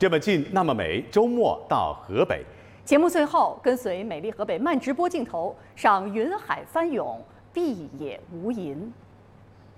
这么近那么美，周末到河北。 节目最后，跟随美丽河北慢直播镜头，赏云海翻涌，碧野无垠。